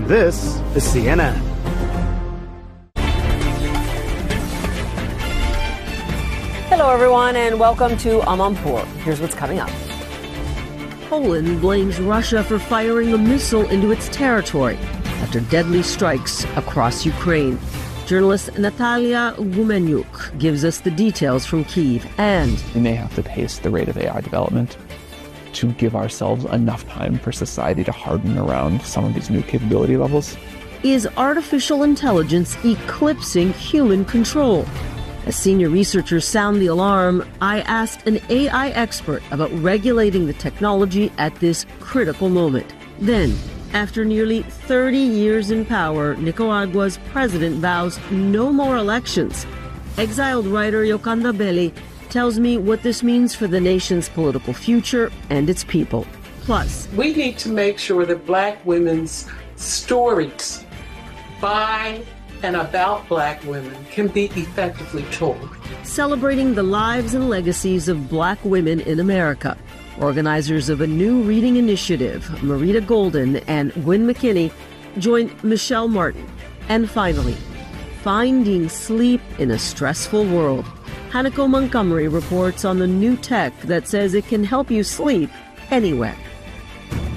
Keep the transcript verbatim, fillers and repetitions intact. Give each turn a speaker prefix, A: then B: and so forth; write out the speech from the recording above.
A: This is C N N.
B: Hello, everyone, and welcome to Amanpour. Here's what's coming up.
C: Poland blames Russia for firing a missile into its territory after deadly strikes across Ukraine. Journalist Natalia Gumenyuk gives us the details from Kyiv. And
D: we may have to pace the rate of A I development to give ourselves enough time for society to harden around some of these new capability levels.
C: Is artificial intelligence eclipsing human control? As senior researchers sound the alarm, I asked an A I expert about regulating the technology at this critical moment. Then, after nearly thirty years in power, Nicaragua's president vows no more elections. Exiled writer Yokanda Belli tells me what this means for the nation's political future and its people. Plus,
E: we need to make sure that Black women's stories by and about Black women can be effectively told.
C: Celebrating the lives and legacies of Black women in America. Organizers of a new reading initiative, Marita Golden and Gwen McKinney, joined Michelle Martin. And finally, finding sleep in a stressful world. Hanako Montgomery reports on the new tech that says it can help you sleep anywhere.